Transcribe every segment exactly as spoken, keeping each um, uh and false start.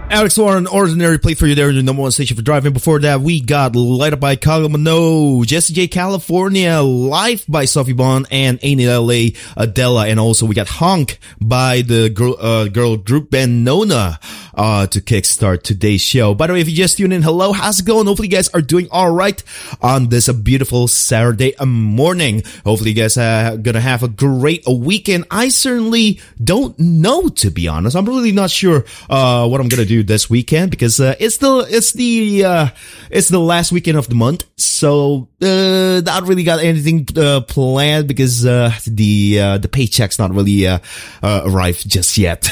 Alex Warren, Ordinary played for you there in the number one station for driving. Before that, we got Light Up by Kylie Minogue, Jessie J California, Life by Sophie Bond and Ain't It L A, Adela, and also we got Honk by the girl, uh, girl group band Nona, uh, to kickstart today's show. By the way, if you just tuned in, hello, how's it going? Hopefully you guys are doing alright on this uh, beautiful Saturday morning. Hopefully you guys are uh, gonna have a great uh, weekend. I certainly don't know, to be honest. I'm really not sure, uh, what I'm gonna do this weekend because uh, it's the it's the uh, it's the last weekend of the month, so uh, not really got anything uh, planned because uh, the uh, the paycheck's not really uh, uh, arrived just yet.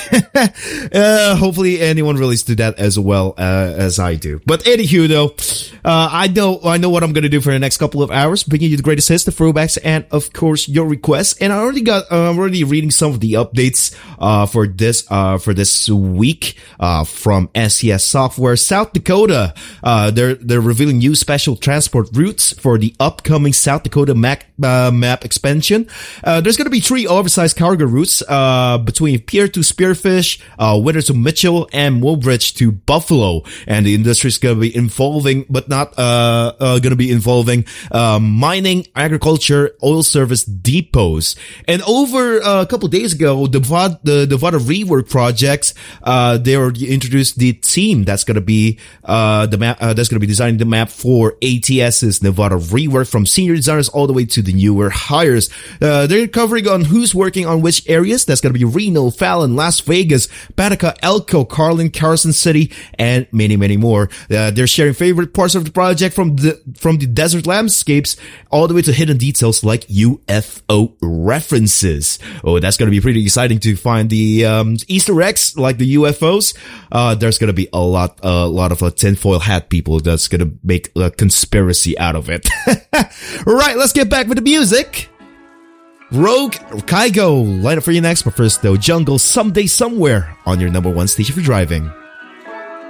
uh, hopefully, anyone relates to that as well uh, as I do. But anywho, though, uh, I know I know what I'm gonna do for the next couple of hours, bringing you the greatest hits, the throwbacks, and of course your requests. And I already got uh, I'm already reading some of the updates uh, for this uh, for this week uh, from. From S C S Software. South Dakota, uh, they're, they're revealing new special transport routes for the upcoming South Dakota map, uh, map expansion. Uh, there's gonna be three oversized cargo routes, uh, between Pierre to Spearfish, uh, Winter to Mitchell, and Woolbridge to Buffalo. And the industry's gonna be involving, but not, uh, uh, gonna be involving, uh, mining, agriculture, oil service depots. And over uh, a couple days ago, the, the, the Nevada Rework projects, uh, they were introduced the team that's going to be uh the map uh, that's going to be designing the map for A T S's Nevada Rework, from senior designers all the way to the newer hires. Uh, they're covering on who's working on which areas. That's going to be Reno, Fallon, Las Vegas, Patica, Elko, Carlin, Carson City, and many, many more. Uh, they're sharing favorite parts of the project from the from the desert landscapes all the way to hidden details like U F O references. Oh, that's going to be pretty exciting to find the um, Easter eggs like the U F Os. Uh, there's gonna be a lot, a uh, lot of uh, tinfoil hat people that's gonna make a conspiracy out of it. Right, let's get back with the music. Rogue, Kygo, line up for you next, but first though, Jungle, Someday Somewhere on your number one station for driving.